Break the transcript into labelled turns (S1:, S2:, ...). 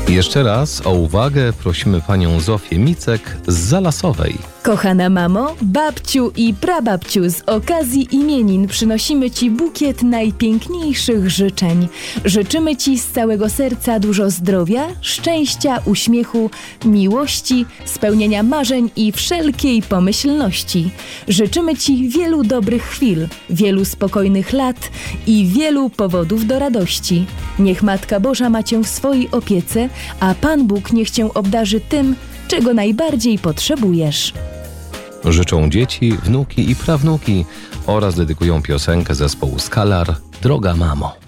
S1: Jeszcze raz o uwagę prosimy panią Zofię Micek z Zalasowej.
S2: Kochana mamo, babciu i prababciu, z okazji imienin przynosimy Ci bukiet najpiękniejszych życzeń. Życzymy Ci z całego serca dużo zdrowia, szczęścia, uśmiechu, miłości, spełnienia marzeń i wszelkiej pomyślności. Życzymy Ci wielu dobrych chwil, wielu spokojnych lat i wielu powodów do radości. Niech Matka Boża ma Cię w swojej opiece, a Pan Bóg niech Cię obdarzy tym, czego najbardziej potrzebujesz.
S1: Życzą dzieci, wnuki i prawnuki oraz dedykują piosenkę zespołu Skalar „Droga mamo”.